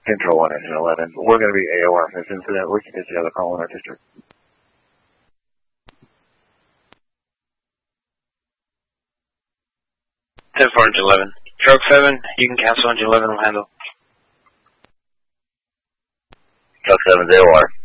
Control 1, Engine 11. We're going to be AOR from this incident. We can get you another call in our district. 10-4, Engine 11. Stroke 7, you can cancel, Engine 11 will handle. Stroke 7's AOR.